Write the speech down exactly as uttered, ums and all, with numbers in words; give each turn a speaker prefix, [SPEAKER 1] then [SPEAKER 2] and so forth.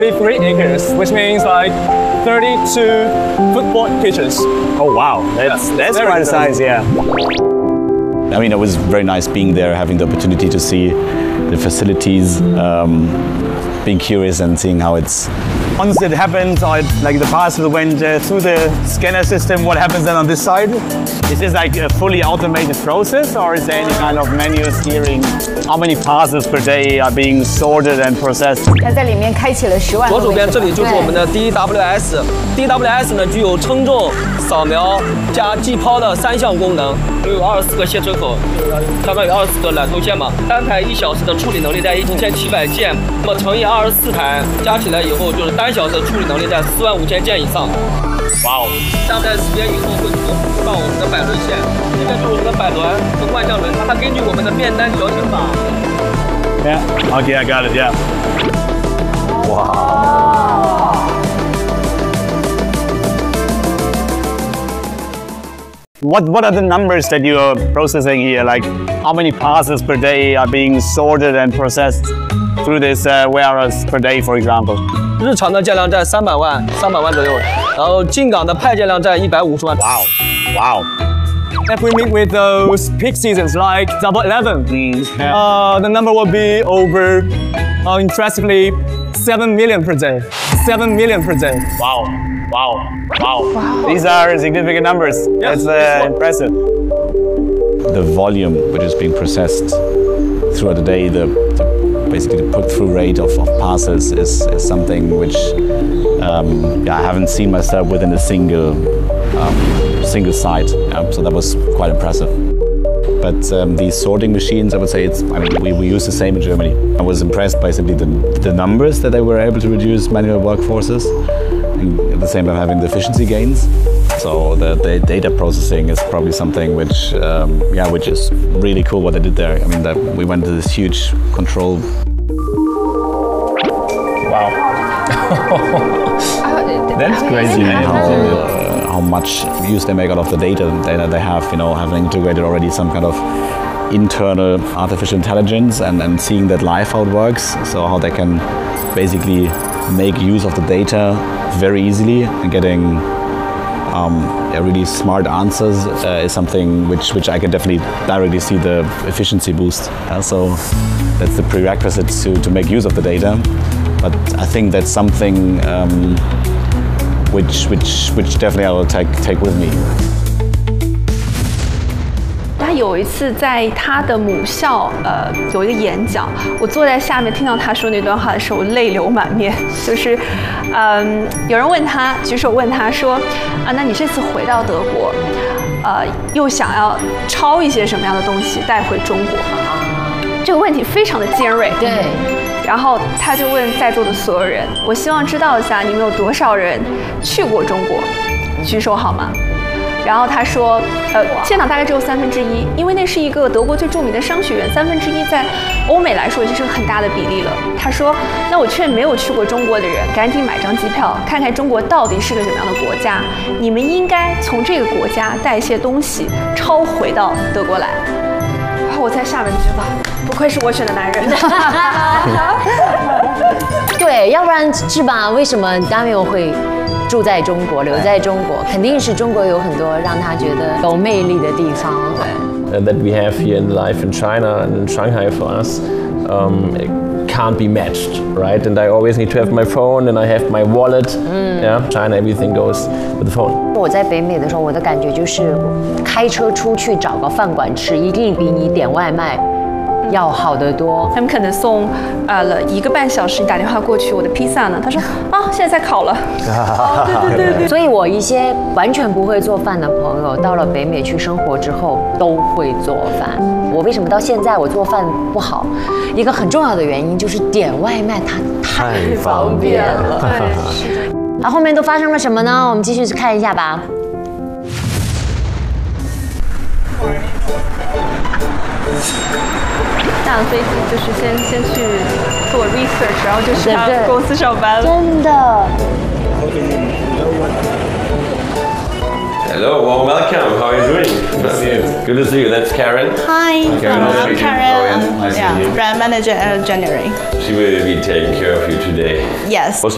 [SPEAKER 1] thirty-three acres, which means like thirty-two football pitches.
[SPEAKER 2] Oh wow, that's yeah, that's quite a size, yeah. I mean, it was very nice being there, having the opportunity to see the facilities, um, being curious and seeing how it's. Once it happens, or it, like the parcel went uh, through the scanner system, what happens then on this side? Is this like a fully automated process, or is there any kind of manual steering? How many parcels per day are being sorted and processed?
[SPEAKER 3] 它在里面开启了十万。
[SPEAKER 4] 左手边这里就是我们的 D W S。D W S 呢具有称重、扫描加计抛的三项功能，有二十四个线吹口，相当于二十四个缆头线嘛。单台一小时的处理能力在一千七百件，那么乘以二十四台，加起来以后就是单小时的处理能力在四万五千件以上。哇哦！大概时间以后会会放我们的百轮线，这个就是我们的百轮横贯降轮，它根据我们的面单调节法。
[SPEAKER 2] Yeah. Okay, I got it. Yeah. Wow. What What are the numbers that you are processing here? Like, how many parcels per day are being sorted and processed through this uh, warehouse per day, for example?
[SPEAKER 4] 日常的件量在三百万，三百万左右，然后进港的派件量在一百五十万。
[SPEAKER 2] Wow, wow.
[SPEAKER 1] If we meet with those peak seasons like Double Eleven,
[SPEAKER 2] mm, yeah.
[SPEAKER 1] uh, the number will be over, uh, impressively, seven million per day. Seven million per day.
[SPEAKER 2] Wow, wow, wow. wow. These are significant numbers. Yes, That's uh, impressive. The volume which is being processed throughout the day, the, the basically the put-through rate of, of parcels is, is something which um, yeah, I haven't seen myself within a single um, single site. Yeah, so that was quite impressive. But um, these sorting machines, I would say, it's. I mean, we, we use the same in Germany. I was impressed by simply the, the numbers that they were able to reduce manual workforces, and at the same time having the efficiency gains. So the, the data processing is probably something which, um, yeah, which is really cool what they did there. I mean, that we went to this huge control. Wow. That's crazy, man. How, uh, how much use they make out of the data data they have, you know, having integrated already some kind of internal artificial intelligence and, and seeing that live how it works. So how they can basically make use of the data very easily and getting Um, yeah, really smart answers uh, is something which, which I can definitely directly see the efficiency boost. Uh, so that's the prerequisite to, to make use of the data. But I think that's something um, which, which, which definitely I will take, take with me.
[SPEAKER 5] 他有一次在他的母校，呃，有一个演讲，我坐在下面听到他说那段话的时候，泪流满面。就是，嗯，有人问他，举手问他说，啊，那你这次回到德国，呃，又想要抄一些什么样的东西带回中国？这个问题非常的尖锐。
[SPEAKER 3] 对。
[SPEAKER 5] 然后他就问在座的所有人，我希望知道一下你们有多少人去过中国，举手好吗？ 然后他说，呃，现场大概只有三分之一，因为那是一个德国最著名的商学院，三分之一在欧美来说已经是个很大的比例了。他说，那我劝没有去过中国的人赶紧买张机票，看看中国到底是个什么样的国家。你们应该从这个国家带一些东西抄回到德国来。然后我在下面就觉得，不愧是我选的男人。
[SPEAKER 3] 对，要不然是吧？为什么Daniel会？ 住在中国，留在中国，肯定是中国有很多让他觉得有魅力的地方。
[SPEAKER 6] 对 ，that we have here in life in China and in Shanghai for us, um, it can't be matched, right? And I always need to have my phone, and I have my wallet. Yeah, China everything goes with the phone.
[SPEAKER 3] 我在北美的时候，我的感觉就是开车出去找个饭馆吃，一定比你点外卖 要好得多，
[SPEAKER 5] 他们可能送呃了一个半小时，你打电话过去，我的披萨呢？他说啊，现在在烤了。哦，对对对对。所
[SPEAKER 3] 以我一些完全不会做饭的朋友，到了北美去生活之后，都会做饭。我为什么到现在我做饭不好？一个很重要的原因就是点外卖它太方便了。对，是的。好，后面都发生了什么呢？我们继续去看一下吧。
[SPEAKER 5] 下了飞机就是先先去做 research， 然后就去他公司上班了。
[SPEAKER 3] 真的。
[SPEAKER 7] Hello, well, welcome. How are you doing? Nice to see you. Good to see you. That's Karen.
[SPEAKER 8] Hi,
[SPEAKER 7] Karen,
[SPEAKER 8] um, I'm Karen.
[SPEAKER 7] Nice
[SPEAKER 8] yeah,
[SPEAKER 7] to meet you.
[SPEAKER 8] brand manager at January.
[SPEAKER 7] She will be taking care of you today.
[SPEAKER 8] Yes.